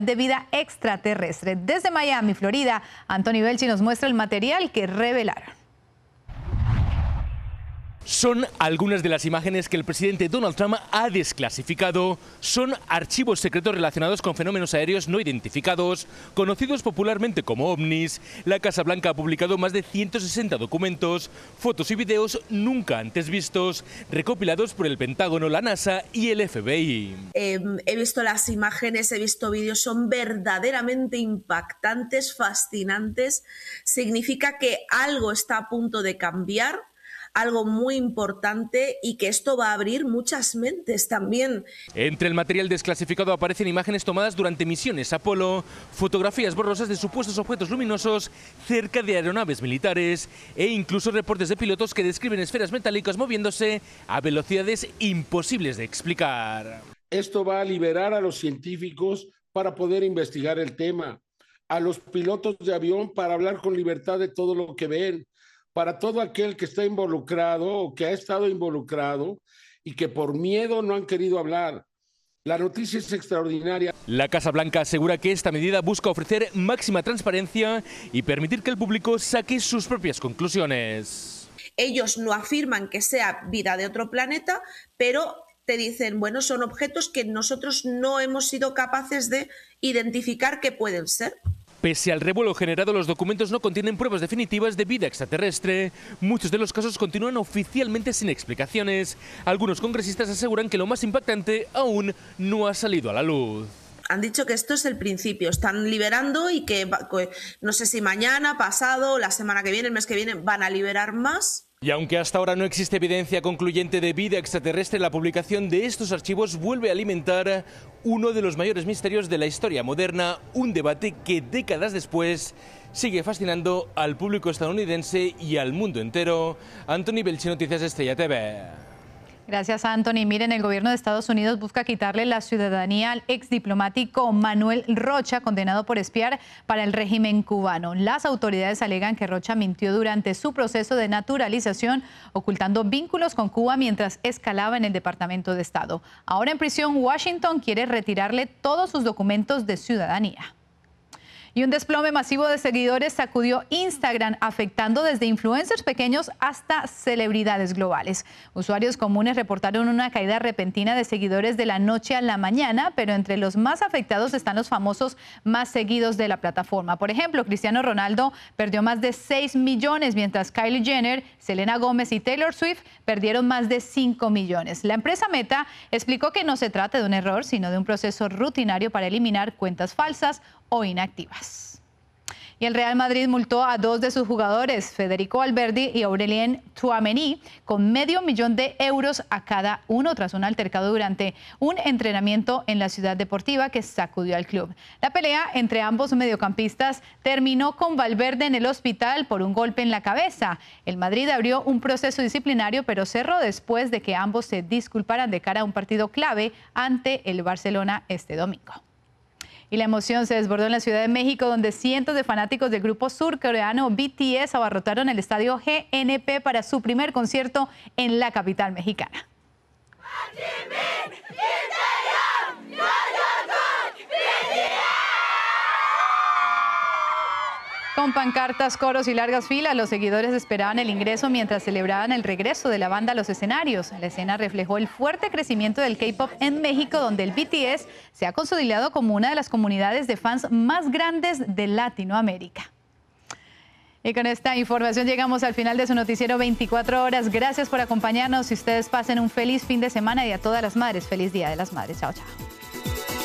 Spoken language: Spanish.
de vida extraterrestre. Desde Miami, Florida, Anthony Belchi nos muestra el material que revelaron. Son algunas de las imágenes que el presidente Donald Trump ha desclasificado. Son archivos secretos relacionados con fenómenos aéreos no identificados, conocidos popularmente como ovnis. La Casa Blanca ha publicado más de 160 documentos, fotos y videos nunca antes vistos, recopilados por el Pentágono, la NASA y el FBI. He visto las imágenes, he visto vídeos, son verdaderamente impactantes, fascinantes. Significa que algo está a punto de cambiar, algo muy importante, y que esto va a abrir muchas mentes también. Entre el material desclasificado aparecen imágenes tomadas durante misiones Apolo, fotografías borrosas de supuestos objetos luminosos cerca de aeronaves militares e incluso reportes de pilotos que describen esferas metálicas moviéndose a velocidades imposibles de explicar. Esto va a liberar a los científicos para poder investigar el tema, a los pilotos de avión para hablar con libertad de todo lo que ven, para todo aquel que está involucrado o que ha estado involucrado y que por miedo no han querido hablar. La noticia es extraordinaria. La Casa Blanca asegura que esta medida busca ofrecer máxima transparencia y permitir que el público saque sus propias conclusiones. Ellos no afirman que sea vida de otro planeta, pero te dicen, bueno, son objetos que nosotros no hemos sido capaces de identificar que pueden ser. Pese al revuelo generado, los documentos no contienen pruebas definitivas de vida extraterrestre. Muchos de los casos continúan oficialmente sin explicaciones. Algunos congresistas aseguran que lo más impactante aún no ha salido a la luz. Han dicho que esto es el principio, están liberando y que no sé si mañana, pasado, la semana que viene, el mes que viene, van a liberar más. Y aunque hasta ahora no existe evidencia concluyente de vida extraterrestre, la publicación de estos archivos vuelve a alimentar uno de los mayores misterios de la historia moderna, un debate que décadas después sigue fascinando al público estadounidense y al mundo entero. Anthony Belchi, Noticias Estrella TV. Gracias, Anthony. Miren, el gobierno de Estados Unidos busca quitarle la ciudadanía al exdiplomático Manuel Rocha, condenado por espiar para el régimen cubano. Las autoridades alegan que Rocha mintió durante su proceso de naturalización, ocultando vínculos con Cuba mientras escalaba en el Departamento de Estado. Ahora en prisión, Washington quiere retirarle todos sus documentos de ciudadanía. Y un desplome masivo de seguidores sacudió Instagram, afectando desde influencers pequeños hasta celebridades globales. Usuarios comunes reportaron una caída repentina de seguidores de la noche a la mañana, pero entre los más afectados están los famosos más seguidos de la plataforma. Por ejemplo, Cristiano Ronaldo perdió más de 6 millones, mientras Kylie Jenner, Selena Gómez y Taylor Swift perdieron más de 5 millones. La empresa Meta explicó que no se trata de un error, sino de un proceso rutinario para eliminar cuentas falsas o inactivas. Y el Real Madrid multó a 2 de sus jugadores, Federico Valverde y Aurelien Tchouaméni, con $500,000 a cada uno tras un altercado durante un entrenamiento en la ciudad deportiva que sacudió al club. La pelea entre ambos mediocampistas terminó con Valverde en el hospital por un golpe en la cabeza. El Madrid abrió un proceso disciplinario, pero cerró después de que ambos se disculparan de cara a un partido clave ante el Barcelona este domingo. Y la emoción se desbordó en la Ciudad de México, donde cientos de fanáticos del grupo surcoreano BTS abarrotaron el estadio GNP para su primer concierto en la capital mexicana. Con pancartas, coros y largas filas, los seguidores esperaban el ingreso mientras celebraban el regreso de la banda a los escenarios. La escena reflejó el fuerte crecimiento del K-pop en México, donde el BTS se ha consolidado como una de las comunidades de fans más grandes de Latinoamérica. Y con esta información llegamos al final de su noticiero 24 horas. Gracias por acompañarnos y ustedes pasen un feliz fin de semana, y a todas las madres, feliz Día de las Madres. Chao, chao.